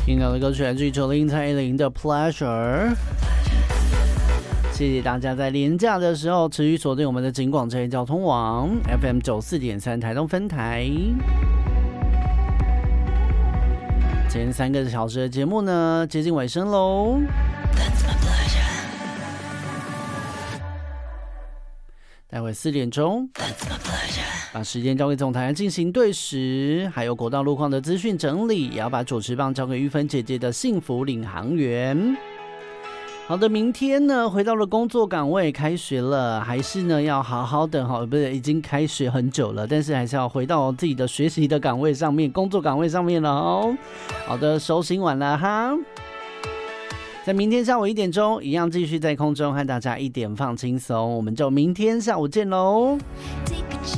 听到的歌曲来自于901蔡依林的 Pleasure。谢谢大家在连假的时候持续锁定我们的警广职业交通网 FM 94.3台东分台。前3个小时的节目呢，接近尾声喽。待会4点钟，把时间交给总台进行对时，还有国道路况的资讯整理，也要把主持棒交给玉芬姐姐的幸福领航员。好的，明天呢回到了工作岗位，开学了，还是呢要好好的不是已经开学很久了，但是还是要回到自己的学习的岗位上面，工作岗位上面了哦。好的，收心完了哈。在明天下午1点钟，一样继续在空中和大家一点放轻松，我们就明天下午见喽。